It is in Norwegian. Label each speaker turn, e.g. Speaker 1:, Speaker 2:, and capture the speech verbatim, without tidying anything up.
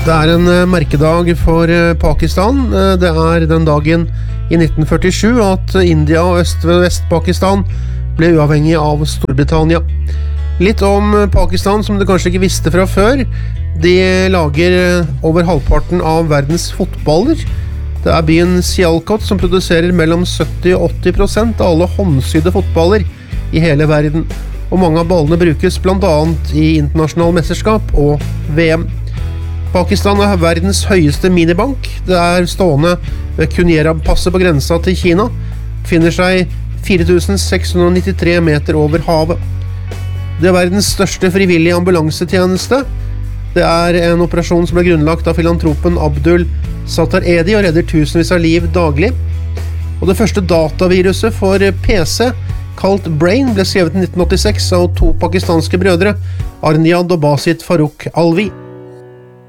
Speaker 1: Det er en merkedag for Pakistan. Det er den dagen i nitten førtisju at India og Øst- og Vest-Pakistan ble uavhengig av Storbritannia. Litt om Pakistan som du kanskje ikke visste fra før. De lager over halvparten av verdens fotballer. Det er byen Sialkot som produserer mellom sytti og åtti prosent av alle håndsydde fotballer i hele verden. Og mange av ballene brukes blant annet i internasjonale mesterskap og V M. Pakistan er verdens høyeste minibank. Det er stående ved Kunyera-passet på grensa til Kina. Finner seg fire tusen seks hundre nittitre meter over havet. Det er verdens største frivillige ambulansetjeneste. Det er en operasjon som ble grunnlagt av filantropen Abdul Sattar Edi og redder tusenvis av liv daglig. Og det første dataviruset for P C, kalt Brain, ble skrevet i nitten åttiseks av to pakistanske brødre, Arniad og Basit Farooq Alvi.